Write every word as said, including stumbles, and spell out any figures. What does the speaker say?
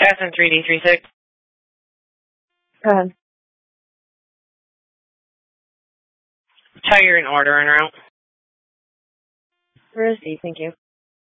S N three D three six. Go ahead. Tire and order en route. Receipt, thank you.